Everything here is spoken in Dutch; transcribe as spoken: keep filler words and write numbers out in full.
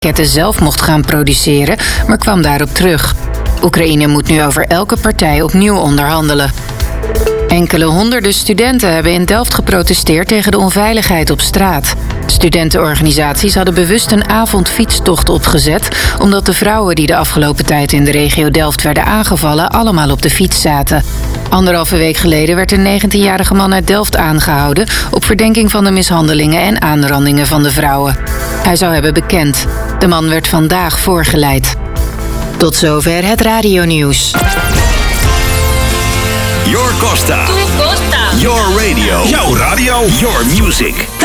raketten zelf mocht gaan produceren, maar kwam daarop terug. Oekraïne moet nu over elke partij opnieuw onderhandelen. Enkele honderden studenten hebben in Delft geprotesteerd tegen de onveiligheid op straat. Studentenorganisaties hadden bewust een avondfietstocht opgezet, omdat de vrouwen die de afgelopen tijd in de regio Delft werden aangevallen allemaal op de fiets zaten. Anderhalve week geleden werd een negentienjarige man uit Delft aangehouden op verdenking van de mishandelingen en aanrandingen van de vrouwen. Hij zou hebben bekend. De man werd vandaag voorgeleid. Tot zover het radionieuws. Your Costa. Tu Costa. Your radio. Jouw radio. Your music.